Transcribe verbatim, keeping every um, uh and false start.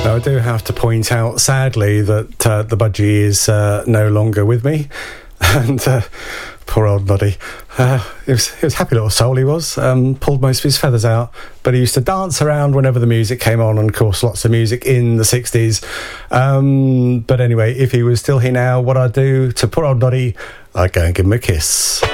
Now, I do have to point out, sadly, that uh, the budgie is uh, no longer with me. And uh, poor old Noddy. Uh, he, was, he was a happy little soul, he was. Um, pulled most of his feathers out. But he used to dance around whenever the music came on. And, of course, lots of music in the sixties. Um, but anyway, if he was still here now, what I'd do to poor old Noddy, I'd go and give him a kiss.